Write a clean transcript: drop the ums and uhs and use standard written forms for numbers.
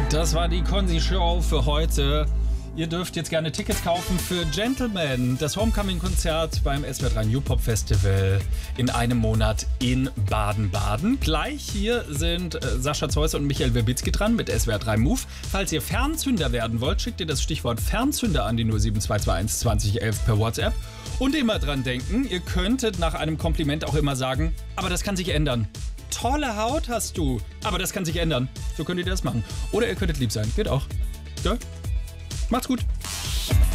Das war die Konzi-Show für heute. Ihr dürft jetzt gerne Tickets kaufen für Gentleman, das Homecoming-Konzert beim SWR 3 New Pop Festival in einem Monat in Baden-Baden. Gleich hier sind Sascha Zeus und Michael Werbitzky dran mit SWR 3 Move. Falls ihr Fernzünder werden wollt, schickt ihr das Stichwort Fernzünder an die 07221 2011 per WhatsApp. Und immer dran denken, ihr könntet nach einem Kompliment auch immer sagen, aber das kann sich ändern. Tolle Haut hast du, aber das kann sich ändern. So könnt ihr das machen. Oder ihr könntet lieb sein, geht auch. Ja? Macht's gut.